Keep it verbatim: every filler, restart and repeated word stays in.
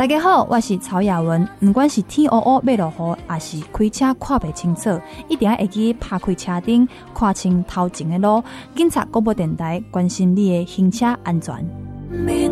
大家好，我是曹雅文。不管是天黑黑、马路雨，还是开车看不清楚，一定要会记拍开车灯，看清头前的路。警察广播电台关心你的行车安全。